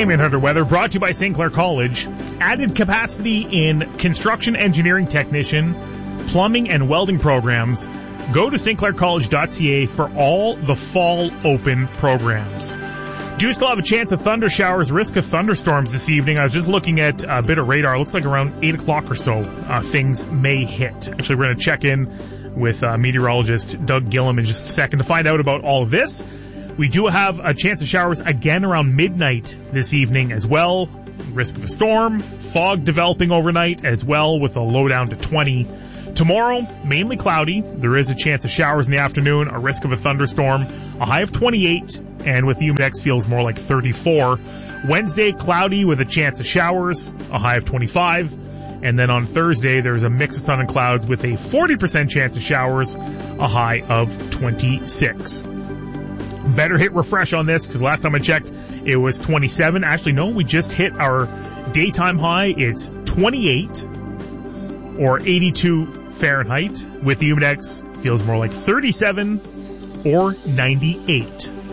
AM 800 weather brought to you by St. Clair College. Added capacity in construction engineering technician, plumbing and welding programs. Go to stclaircollege.ca for all the fall open programs. Do still have a chance of thunder showers, risk of thunderstorms this evening. I was just looking at a bit of radar. It looks like around 8 o'clock or so things may hit. Actually, we're going to check in with meteorologist Doug Gillum in just a second to find out about all of this. We do have a chance of showers again around midnight this evening as well. Risk of a storm, fog developing overnight as well with a low down to 20. Tomorrow, mainly cloudy. There is a chance of showers in the afternoon, a risk of a thunderstorm, a high of 28, and with the humidex feels more like 34. Wednesday, cloudy with a chance of showers, a high of 25. And then on Thursday, there's a mix of sun and clouds with a 40% chance of showers, a high of 26. Better hit refresh on this because last time I checked, it was 27. Actually, no, we just hit our daytime high. It's 28 or 82 Fahrenheit with the humidex feels more like 37 or 98.